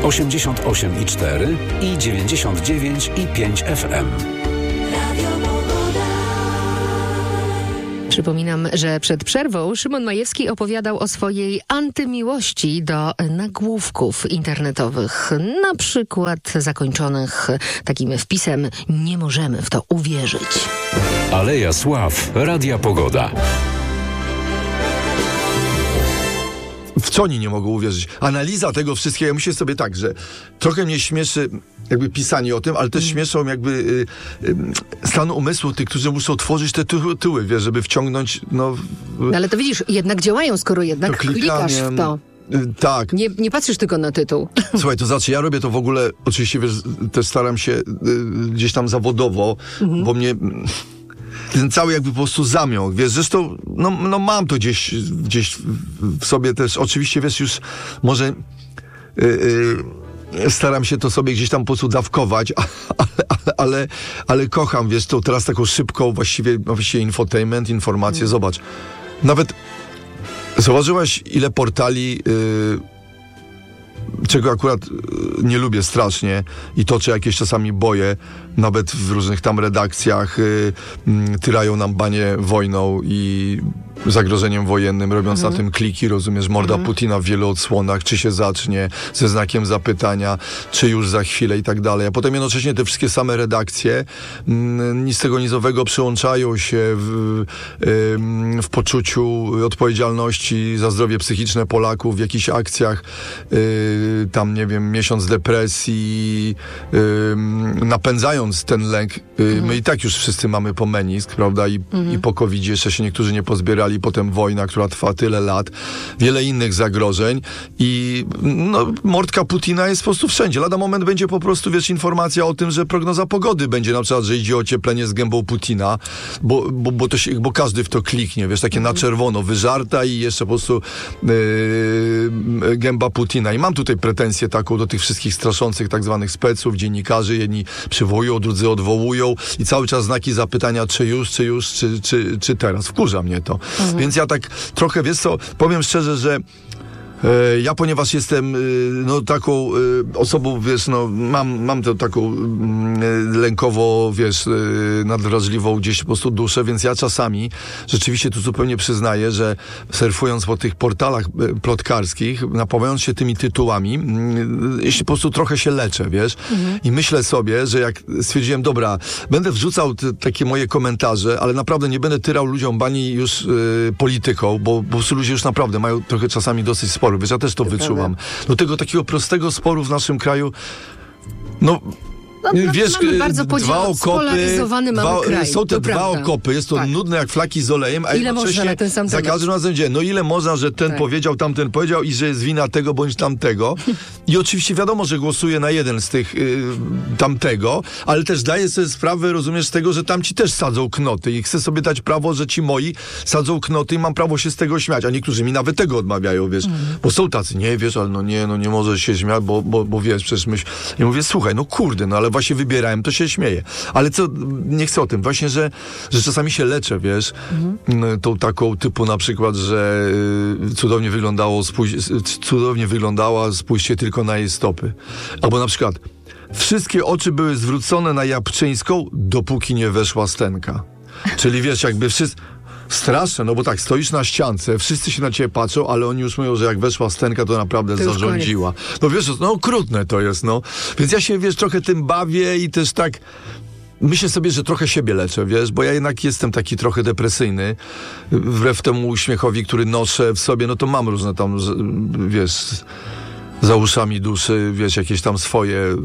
88,4 i 99,5 FM. Przypominam, że przed przerwą Szymon Majewski opowiadał o swojej antymiłości do nagłówków internetowych, na przykład zakończonych takim wpisem „Nie możemy w to uwierzyć”. Aleja Sław, Radia Pogoda. W co oni nie mogą uwierzyć? Analiza tego wszystkiego, ja myślę sobie tak, że trochę mnie śmieszy jakby pisanie o tym, ale też śmieszą jakby stan umysłu tych, którzy muszą tworzyć te tytuły, wiesz, żeby wciągnąć, No ale to widzisz, jednak działają, skoro jednak klikasz w to. Tak. Nie patrzysz tylko na tytuł. Słuchaj, to znaczy ja robię to w ogóle, oczywiście wiesz, też staram się gdzieś tam zawodowo, bo mnie ten cały jakby po prostu zamiąg, wiesz, zresztą no mam to gdzieś w sobie też, oczywiście wiesz, już może staram się to sobie gdzieś tam po prostu dawkować, ale kocham, wiesz, to teraz taką szybką właściwie infotainment, informacje, zobacz, nawet zauważyłaś, ile portali, czego akurat nie lubię strasznie i toczę jakieś czasami boje, nawet w różnych tam redakcjach tyrają nam banie wojną i zagrożeniem wojennym, robiąc na tym kliki, rozumiesz, morda Putina w wielu odsłonach, czy się zacznie, ze znakiem zapytania, czy już za chwilę i tak dalej. A potem jednocześnie te wszystkie same redakcje nic z tego nizowego przyłączają się w poczuciu odpowiedzialności za zdrowie psychiczne Polaków w jakichś akcjach, tam nie wiem, miesiąc depresji, napędzając ten lęk. My i tak już wszyscy mamy po menisk, prawda, i po COVID-zie jeszcze się niektórzy nie pozbierali, potem wojna, która trwa tyle lat, wiele innych zagrożeń i no, mordka Putina jest po prostu wszędzie. Lada moment będzie po prostu, wiesz, informacja o tym, że prognoza pogody będzie na przykład, że idzie ocieplenie z gębą Putina, bo każdy w to kliknie, wiesz, takie na czerwono, wyżarta i jeszcze po prostu gęba Putina. I mam tutaj pretensję taką do tych wszystkich straszących tak zwanych speców, dziennikarzy, jedni przywołują, drudzy odwołują i cały czas znaki zapytania, czy teraz. Wkurza mnie to. Więc ja tak trochę, wiesz co, powiem szczerze, że ja, ponieważ jestem no taką osobą, wiesz, no mam tę taką lękowo, wiesz, nadwrażliwą gdzieś po prostu duszę, więc ja czasami rzeczywiście tu zupełnie przyznaję, że surfując po tych portalach plotkarskich, napawając się tymi tytułami, jeśli po prostu trochę się leczę, wiesz, i myślę sobie, że jak stwierdziłem, dobra, będę wrzucał takie moje komentarze, ale naprawdę nie będę tyrał ludziom bani już polityką, bo po prostu ludzie już naprawdę mają trochę czasami dosyć sporu. Wiesz, ja też to wyczułam. Do tego takiego prostego sporu w naszym kraju, wiesz, bardzo dwa okopy, kraj, są te dwa okopy, jest to nudne jak flaki z olejem, a ile można na ten sam za każdym razem gdzie, no ile można, że ten powiedział, tamten powiedział i że jest wina tego bądź tamtego. I oczywiście wiadomo, że głosuję na jeden z tych tamtego, ale też daję sobie sprawę, rozumiesz, z tego, że tamci też sadzą knoty i chcę sobie dać prawo, że ci moi sadzą knoty i mam prawo się z tego śmiać, a niektórzy mi nawet tego odmawiają, wiesz, bo są tacy, nie wiesz, ale nie możesz się śmiać, bo wiesz, przecież ja mówię, słuchaj, no kurde, no ale właśnie wybierałem, to się śmieję. Ale co, nie chcę o tym. Właśnie, że czasami się leczę, wiesz, tą taką typu na przykład, że cudownie wyglądała, spójrzcie tylko na jej stopy. Albo na przykład wszystkie oczy były zwrócone na Jabłczyńską, dopóki nie weszła Stenka. Czyli wiesz, jakby wszyscy... Straszne, no bo tak, stoisz na ściance, wszyscy się na ciebie patrzą, ale oni już mówią, że jak weszła Stenka, to naprawdę zarządziła. No wiesz, no okrutne to jest, no. Więc ja się, wiesz, trochę tym bawię i też tak myślę sobie, że trochę siebie leczę, wiesz, bo ja jednak jestem taki trochę depresyjny. Wbrew temu uśmiechowi, który noszę w sobie, no to mam różne tam, wiesz, za uszami duszy, wiesz, jakieś tam swoje...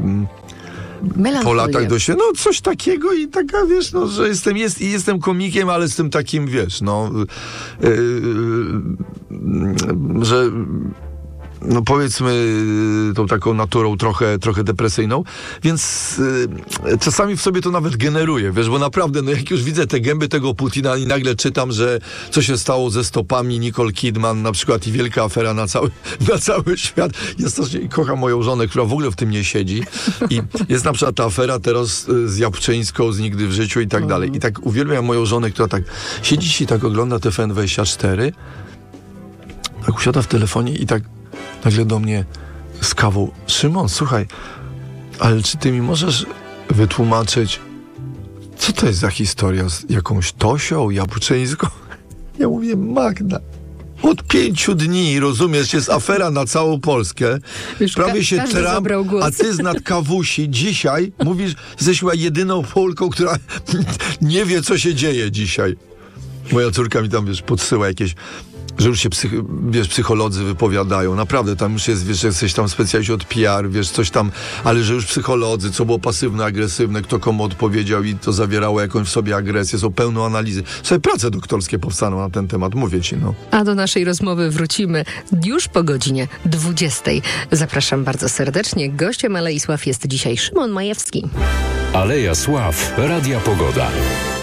Po latach no coś takiego i taka, wiesz, no, że jestem komikiem, ale z tym takim, wiesz, no, że no powiedzmy tą taką naturą trochę depresyjną, więc czasami w sobie to nawet generuję, wiesz, bo naprawdę, no jak już widzę te gęby tego Putina i nagle czytam, że co się stało ze stopami Nicole Kidman na przykład i wielka afera na cały świat. Ja strasznie kocham moją żonę, która w ogóle w tym nie siedzi i jest na przykład ta afera teraz z Jabłczyńską, z Nigdy w życiu i tak dalej. I tak uwielbiam moją żonę, która tak siedzi i tak ogląda TVN24, tak usiada w telefonie i tak nagle do mnie, z kawą. Szymon, słuchaj, ale czy ty mi możesz wytłumaczyć, co to jest za historia z jakąś Tosią, Jabłczyńską? Ja mówię, Magda, od 5 dni, rozumiesz, jest afera na całą Polskę. Już Prawie się Trump, a ty z nad kawusi dzisiaj mówisz, jesteś chyba jedyną Polką, która nie wie, co się dzieje dzisiaj. Moja córka mi tam, podsyła jakieś, że już się psycholodzy wypowiadają. Naprawdę, tam już jest, jesteś tam specjalistą od PR, coś tam, ale że już psycholodzy, co było pasywne, agresywne, kto komu odpowiedział i to zawierało jakąś w sobie agresję, są pełne analizy. Sobie prace doktorskie powstaną na ten temat, mówię ci, no. A do naszej rozmowy wrócimy już po godzinie 20. Zapraszam bardzo serdecznie. Gościem Alei Sław jest dzisiaj Szymon Majewski. Aleja Sław, Radia Pogoda.